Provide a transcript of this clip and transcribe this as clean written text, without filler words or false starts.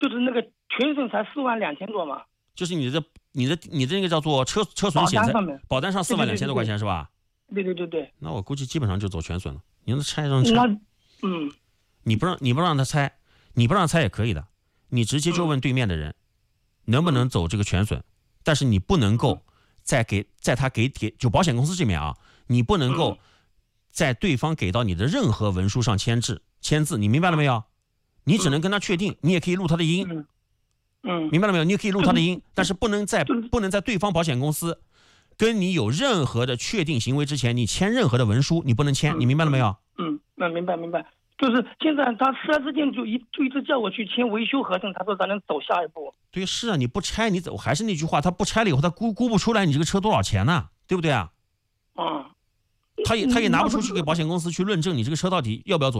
就是那个全损才42000多嘛。 就是你的那个叫做车损险在保单上42000多块钱是吧？ 对。 那我估计基本上就走全损了。你让他拆让拆，你不让他拆，你不让拆也可以的，你直接就问对面的人，能不能走这个全损，但是你不能够在他给就保险公司这边啊，你不能够在对方给到你的任何文书上签字，你明白了没有？你只能跟他确定，你也可以录他的音。明白了没有？你可以录他的音，但是不能在对方保险公司跟你有任何的确定行为之前，你签任何的文书，你不能签，你明白了没有？ 那明白。就是现在他4S店就一直叫我去签维修合同，他说咱能走下一步。 对，是啊，你不拆你走，还是那句话，他不拆了以后，他估不出来你这个车多少钱呢，对不对啊？他也拿不出去给保险公司去论证你这个车到底要不要走